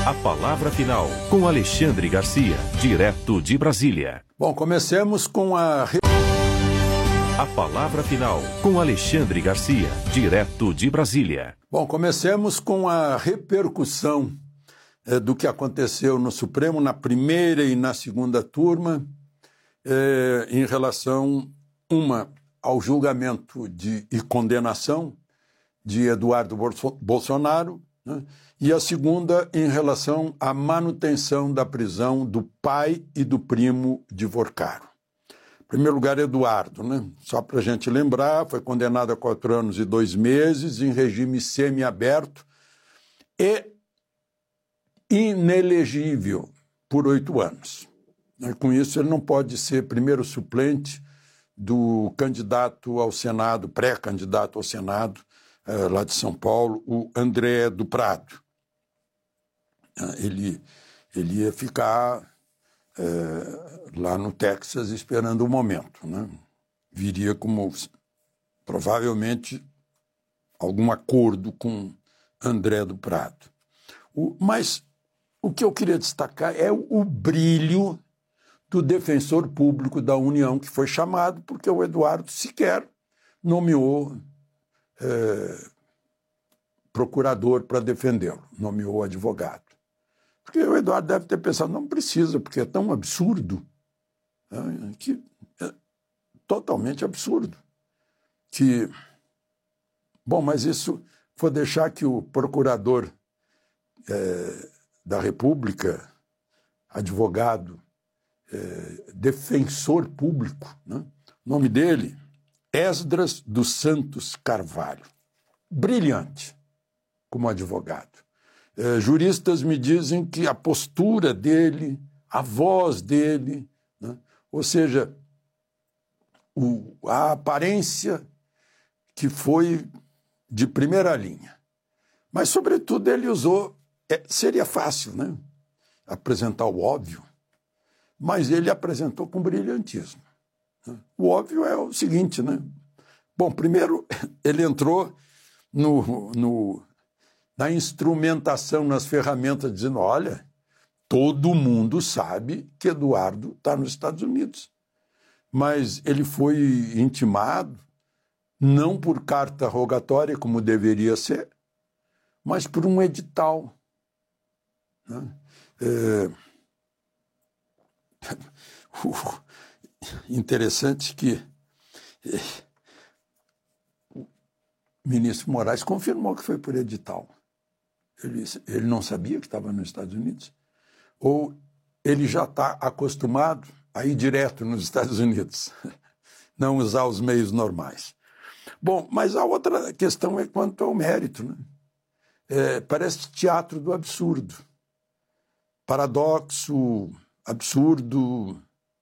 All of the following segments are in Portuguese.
A palavra final com Alexandre Garcia, direto de Brasília. Bom, comecemos com a palavra final com Alexandre Garcia, direto de Brasília. Bom, comecemos com a repercussão do que aconteceu no Supremo na primeira e na segunda turma em relação, uma, ao julgamento e condenação de Eduardo Bolsonaro, né? E a segunda em relação à manutenção da prisão do pai e do primo de Vorcaro. Em primeiro lugar, Eduardo, né? Só para a gente lembrar, foi condenado a 4 anos e 2 meses em regime semiaberto e inelegível por 8 anos. Com isso, ele não pode ser primeiro suplente do candidato ao Senado, pré-candidato ao Senado, lá de São Paulo, o André do Prado. Ele ia ficar lá no Texas esperando o momento, né? Viria como, provavelmente, algum acordo com André do Prado. Mas o que eu queria destacar é o brilho do defensor público da União, que foi chamado porque o Eduardo sequer nomeou procurador para defendê-lo, nomeou advogado. Porque o Eduardo deve ter pensado, não precisa, porque é tão absurdo, que é totalmente absurdo. Que, bom, mas isso foi deixar que o procurador da República, advogado, defensor público, né? O nome dele, Esdras dos Santos Carvalho. Brilhante como advogado. Juristas me dizem que a postura dele, a voz dele, né? Ou seja, a aparência que foi de primeira linha. Mas, sobretudo, ele usou... seria fácil, né? Apresentar o óbvio, mas ele apresentou com brilhantismo. O óbvio é o seguinte, né? Bom, primeiro, ele entrou na instrumentação, nas ferramentas, dizendo, olha, todo mundo sabe que Eduardo está nos Estados Unidos. Mas ele foi intimado, não por carta rogatória, como deveria ser, mas por um edital, né? Interessante que o ministro Moraes confirmou que foi por edital. Ele não sabia que estava nos Estados Unidos? Ou ele já está acostumado a ir direto nos Estados Unidos, não usar os meios normais? Bom, mas a outra questão é quanto ao mérito, né? Parece teatro do absurdo. Paradoxo, absurdo,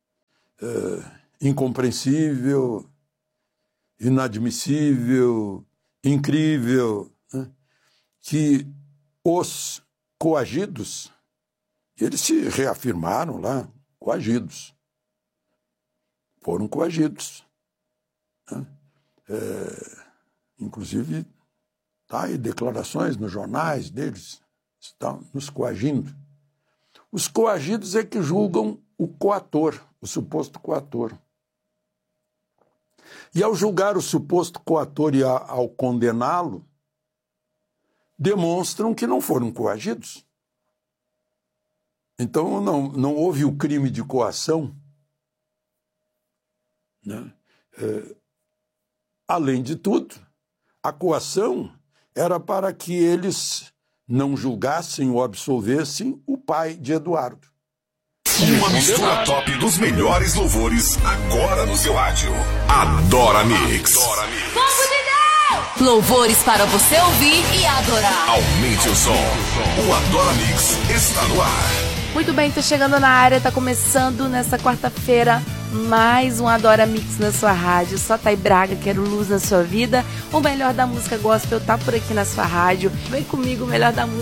incompreensível, inadmissível, incrível, né? Que os coagidos, eles se reafirmaram lá, coagidos. Foram coagidos, né? Inclusive, tá aí declarações nos jornais deles, estão nos coagindo. Os coagidos é que julgam o coator, o suposto coator. E ao julgar o suposto coator e ao condená-lo, demonstram que não foram coagidos. Então não houve o crime de coação, né? Além de tudo, a coação era para que eles não julgassem ou absolvessem o pai de Eduardo. Uma mistura top dos melhores louvores agora no seu rádio. Adora Mix. Louvores para você ouvir e adorar. Aumente o som. O Adora Mix está no ar. Muito bem, tô chegando na área, tá começando nessa quarta-feira mais um Adora Mix na sua rádio. Só Thay Braga, quero luz na sua vida. O melhor da música gospel tá por aqui na sua rádio. Vem comigo, o melhor da música